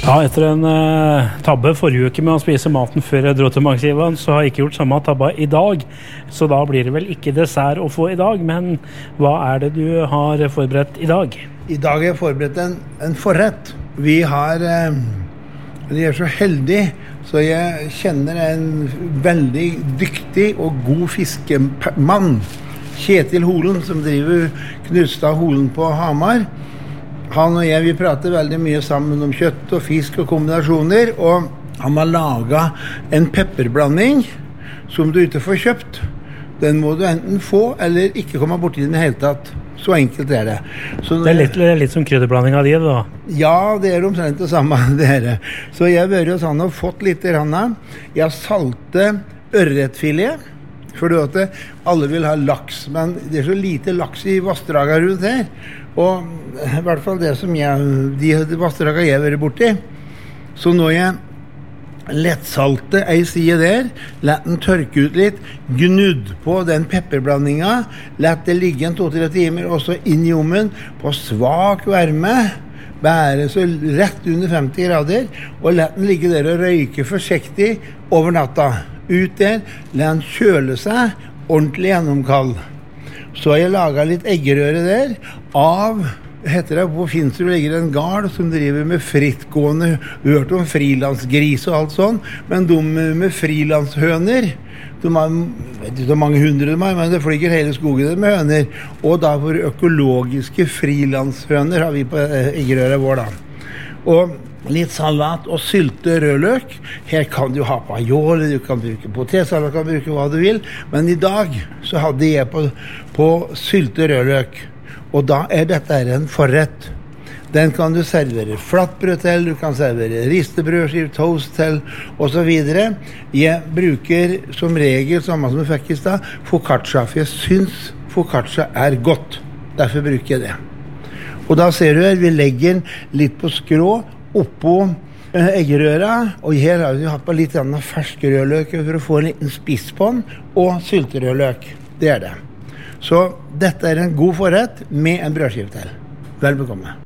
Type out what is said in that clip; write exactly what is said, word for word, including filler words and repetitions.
Ja, etter en uh, tabbe forrige uke med å spise maten før jeg dro til Magsivan, så har jeg ikke gjort samme tabba i dag. Så da blir det vel ikke dessert å få i dag, men hva er det du har forberedt i dag? I dag har jeg forberedt en, en forrett. Vi har, uh, vi er så heldige, så jeg kjenner en veldig dyktig og god fiskemann, Kjetil Holen, som driver Knutstad Holen på Hamar. Han og jeg, vi prater veldig mye sammen om kjøtt og fisk og kombinasjoner, og han har laget en pepperblanding som du ikke får kjøpt. Den må du enten få eller ikke komme bort i den hele tatt. Så enkelt er det. Så det er litt, litt som krydderblanding av de, da? Ja, det er omtrent det samme. Det er det. Så jeg har vært hos han og fått litt i handa. Jeg har saltet ørretfilet, for du vet det, alle vil ha laks, men det er så lite laks i vassdraget rundt her. Og i hvert fall det som jeg, de, de vassdraget jeg har vært borti. Så når jeg lettsalte ei side der, lett den tørke ut litt, gnudd på den pepperblandinga, lett det ligge en to-tre timer, og så inn i ovnen på svak varme, bære så rett under femti grader, og lett den ligge der og røyke forsiktig over natta. Ut der, lett den kjøle seg ordentlig gjennomkald. Så har jeg laget litt eggerøre der, av, heter det, på Finnsrud ligger en gard som driver med frittgående, hørt om frilansgris og alt sånn, men de med frilanshøner, de har, vet ikke hvor mange hundre de har, men det flyger hele skogen med høner, og da for økologiske frilanshøner har vi på eggerøre vår da. Og litt salat og sylte rødløk. Her kan du ha på aioli, du kan bruke potetsalat, du kan bruke hva du vil. Men i dag så hadde jeg på, på sylte rødløk. Og da er dette en forrett. Den kan du servere flatbrød til, du kan servere ristebrødskiv, toast til, og så videre. Jeg bruker som regel, samme som du fikk i sted, focaccia, for jeg synes focaccia er godt. Derfor bruker jeg det. Og da ser du her, vi legger litt på skrå, oppå eggerøra, og her har vi hatt på litt fersk rødløk for å få en liten spiss på den, og sylterødløk. Det er det. Så dette er en god forrett med en brødskive til. Vel bekomme.